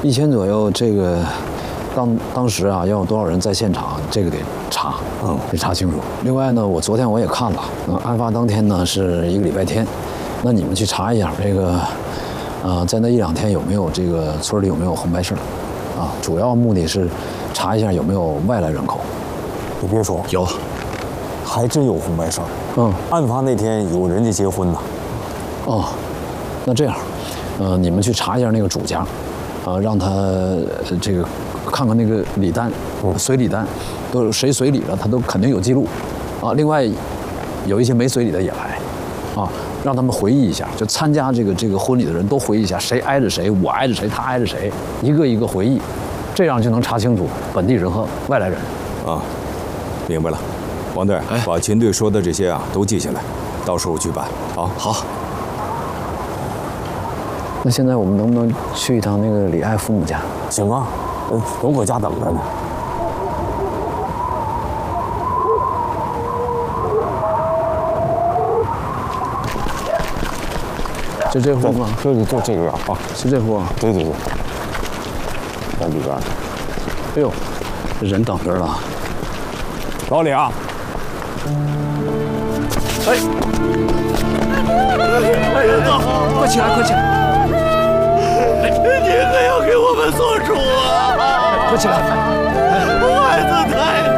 1000左右，这个当时啊，要有多少人在现场，这个得查，得查清楚。另外呢，我昨天我也看了，案发当天呢是一个礼拜天，那你们去查一下这个，在那1、2天有没有这个村里有没有红白事啊？主要目的是查一下有没有外来人口。 你别说， 有， 还真有红白事儿。案发那天有人家结婚呢。 哦，那这样，你们去查一下那个主家，让他这个看看那个礼单，随礼单，都谁随礼了，他都肯定有记录，啊。另外，有一些没随礼的也来，啊，让他们回忆一下，就参加这个婚礼的人都回忆一下，谁挨着谁，我挨着谁，他挨着谁，一个一个回忆，这样就能查清楚本地人和外来人。 啊，明白了，王队，把秦队说的这些啊都记下来，到时候去办。 好。那现在我们能不能去一趟那个李爱父母家？ 行啊，都搁家等着呢。 就这户吗？ 就这个啊， 是这户啊？ 对，在里边。 哎呦，这人等着了。 老李啊！ 哎，快起来，快起来！ 你可要给我们做主啊！ 快起来！ 孩子太